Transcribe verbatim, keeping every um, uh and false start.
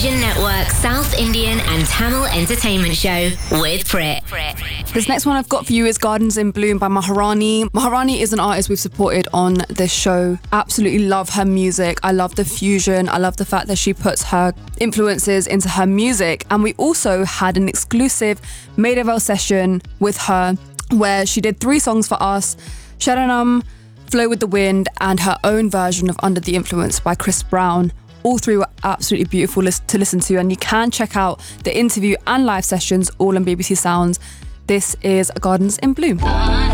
Network South Indian and Tamil Entertainment Show with Prit. This next one I've got for you is Gardens in Bloom by Maharani. Maharani is an artist we've supported on this show. Absolutely love her music. I love the fusion. I love the fact that she puts her influences into her music. And we also had an exclusive Maidavale session with her where she did three songs for us: Sharanam, Flow with the Wind, and her own version of Under the Influence by Chris Brown. All three were absolutely beautiful to listen to, and you can check out the interview and live sessions all on B B C Sounds. This is Gardens in Bloom.